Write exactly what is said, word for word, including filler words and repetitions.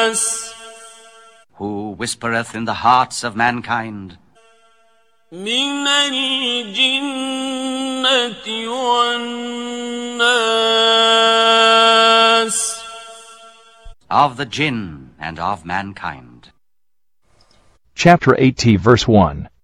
who whispereth in the hearts of mankind. من الجنة والناس. Of the jinn and of mankind. Chapter eighty, verse one.